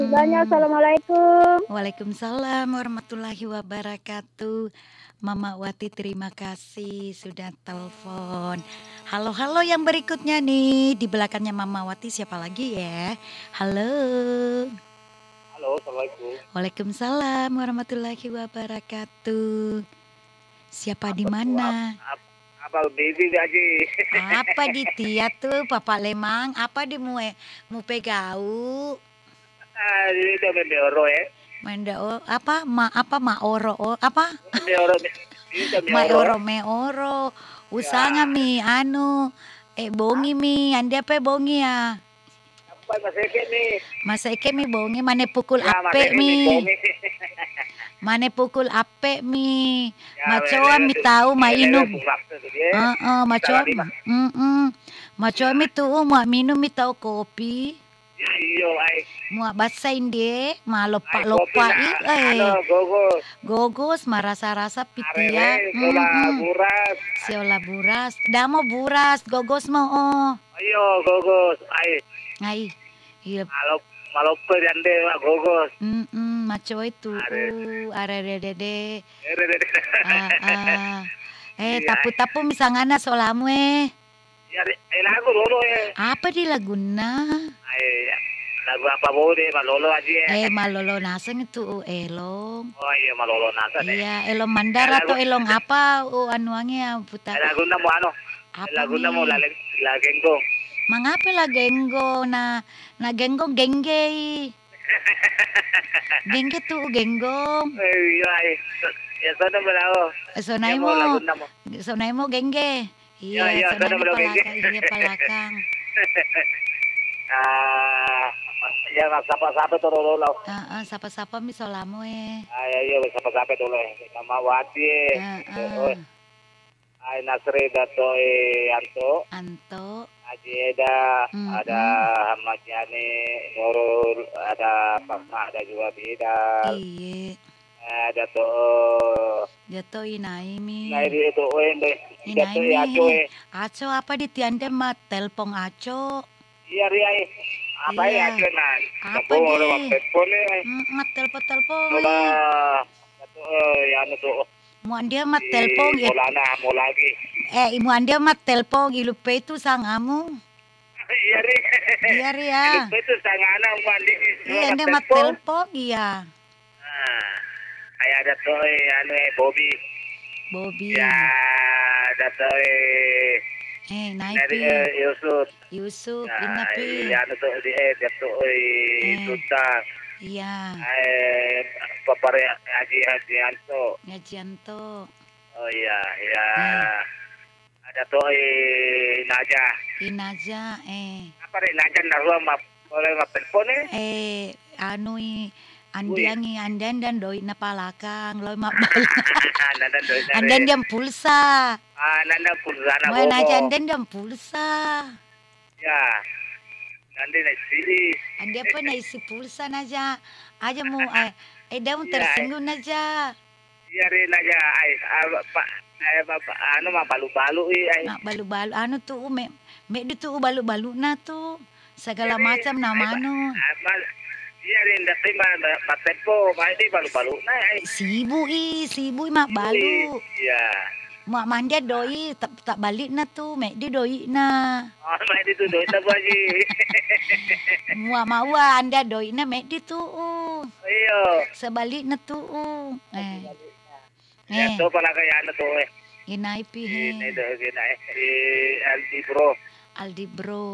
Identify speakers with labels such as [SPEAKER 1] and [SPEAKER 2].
[SPEAKER 1] Banyak,
[SPEAKER 2] Mhm.
[SPEAKER 1] assalamualaikum.
[SPEAKER 2] Waalaikumsalam warahmatullahi wabarakatuh. Mama Wati terima kasih sudah telepon. Halo halo yang berikutnya nih, di belakangnya Mama Wati siapa lagi ya? Halo.
[SPEAKER 3] Halo, assalamualaikum.
[SPEAKER 2] Waalaikumsalam warahmatullahi wabarakatuh. Siapa di
[SPEAKER 3] Apa tuh?
[SPEAKER 2] mana?
[SPEAKER 3] Apa busy aja?
[SPEAKER 2] Apa di tia tuh Papa Lemang? Apa di mu pegau?
[SPEAKER 3] Ini udah meoro ya.
[SPEAKER 2] Manda apa ma oro apa?
[SPEAKER 3] Meoro, ini udah meoro.
[SPEAKER 2] Maoro meoro. Usanga
[SPEAKER 3] Ya,
[SPEAKER 2] mi bongi mi ande apa bongi ya?
[SPEAKER 3] apa masih nih?
[SPEAKER 2] Masa ike mi bongi mane pukul
[SPEAKER 3] Ya,
[SPEAKER 2] ape
[SPEAKER 3] masih
[SPEAKER 2] mi.
[SPEAKER 3] nih bongi.
[SPEAKER 2] Mane pukul ape mi.
[SPEAKER 3] Ya,
[SPEAKER 2] Macoa mi tahu ma
[SPEAKER 3] lele
[SPEAKER 2] inum.
[SPEAKER 3] burak tuh dia.
[SPEAKER 2] Macoa.
[SPEAKER 3] Salah nih, Pak.
[SPEAKER 2] Macoa mi tuh mau minum mi tahu kopi.
[SPEAKER 3] Ya, iyo, ay.
[SPEAKER 2] Mua basain dia, ma
[SPEAKER 3] Ay, kopi
[SPEAKER 2] lopa
[SPEAKER 3] na.
[SPEAKER 2] eh.
[SPEAKER 3] Gogos.
[SPEAKER 2] Gogos marasa-rasa pitia.
[SPEAKER 3] Arewe, sola, buras.
[SPEAKER 2] Siola buras. Damo buras, gogos mo oh.
[SPEAKER 3] Ayo, gogos. Ay,
[SPEAKER 2] Ay, iya.
[SPEAKER 3] malope jande, gogos.
[SPEAKER 2] Maco itu. Are dede.
[SPEAKER 3] Iya.
[SPEAKER 2] Tapu-tapu misangana solamu
[SPEAKER 3] Ya, lagu lolo ya.
[SPEAKER 2] Apa di Laguna?
[SPEAKER 3] Ay, lagu apa boleh, malolo aja ya.
[SPEAKER 2] Malolo nasang itu elong.
[SPEAKER 3] Oh iya, malolo nasa deh.
[SPEAKER 2] Iya, elong mandar atau elong apa? Anuangnya putar.
[SPEAKER 3] Lagu na mo ano?
[SPEAKER 2] Apa
[SPEAKER 3] Lagu na mo
[SPEAKER 2] nih?
[SPEAKER 3] lageng ko.
[SPEAKER 2] Mangapa lah genggo na genggo gengge. Gengge tuh genggong.
[SPEAKER 3] Ay, ay. Ya sana mo na ako.
[SPEAKER 2] Sonai
[SPEAKER 3] Yan
[SPEAKER 2] mo.
[SPEAKER 3] lagu na mo.
[SPEAKER 2] Sonai mo gengge.
[SPEAKER 3] Iya,
[SPEAKER 2] Sonai
[SPEAKER 3] sana
[SPEAKER 2] mo
[SPEAKER 3] mo daw gengge.
[SPEAKER 2] palakang. Iya palakang.
[SPEAKER 3] Ya sapa-sapa to lolo.
[SPEAKER 2] Sapa-sapa mi solamo
[SPEAKER 3] Ay, ayo sapa-sapa to lolo. Nama Wati. Ay Nasri Dato Anto.
[SPEAKER 2] Anto.
[SPEAKER 3] Haji Eda, ada Ahmad Yani, Nurul, ada Fatma, ada juga Bida.
[SPEAKER 2] Iya.
[SPEAKER 3] Ada tuh.
[SPEAKER 2] Jatuh inaimi.
[SPEAKER 3] Nah itu deh.
[SPEAKER 2] Inaimi. Aco apa di tiande mat telpon Aco?
[SPEAKER 3] Iya Ria. Apa ya Aco nah?
[SPEAKER 2] Apa di?
[SPEAKER 3] Telepon
[SPEAKER 2] Mat telpon.
[SPEAKER 3] Coba satu ya tuh.
[SPEAKER 2] Mu andia mat telpon
[SPEAKER 3] mau lagi.
[SPEAKER 2] Imu andia mat telpon ilupe itu sangamu.
[SPEAKER 3] Iya Ria.
[SPEAKER 2] Iya Ria.
[SPEAKER 3] Ilupe itu sangana mandi.
[SPEAKER 2] Iya andia mat telpon iya.
[SPEAKER 3] Kayak ada tuh Bobby. Ya ada tuh
[SPEAKER 2] Naipi. Yusuf
[SPEAKER 3] Nah,
[SPEAKER 2] inapi.
[SPEAKER 3] iya tuh dia tuh Sultan.
[SPEAKER 2] Iya.
[SPEAKER 3] Papare Haji Anto.
[SPEAKER 2] Ngajianto.
[SPEAKER 3] Oh iya, ya. Ada tuh
[SPEAKER 2] Inaja.
[SPEAKER 3] Apa nih Naja naruh boleh telepon
[SPEAKER 2] Andian dan doi na palakang loy mabal.
[SPEAKER 3] Nandan doi na
[SPEAKER 2] Andan jam pulsa.
[SPEAKER 3] Nandan pulsa na
[SPEAKER 2] Mo na andan jam pulsa.
[SPEAKER 3] Ya. Nanti na sili.
[SPEAKER 2] Andi apa na isi pulsa naja. Aja mo daun tersinggung naja.
[SPEAKER 3] Iya rin aja ano balu-balu
[SPEAKER 2] Balu-balu anu tuh me di tuh balu-balu na tuh. Segala macam namano.
[SPEAKER 3] Iya rin dati matepo, di balu-balu na
[SPEAKER 2] Sibu mak balu.
[SPEAKER 3] Iya.
[SPEAKER 2] Mak mandi doi tak balik na tuh, mek di doi na.
[SPEAKER 3] Oh, mek di tuh doi na baji.
[SPEAKER 2] Mak mawa anda doi na mek di tuh.
[SPEAKER 3] Iya.
[SPEAKER 2] Sebalik na tuh.
[SPEAKER 3] Ya tuh pala kaya ano tuh
[SPEAKER 2] Inaipi
[SPEAKER 3] Ini Aldi Bro.
[SPEAKER 2] Aldi Bro.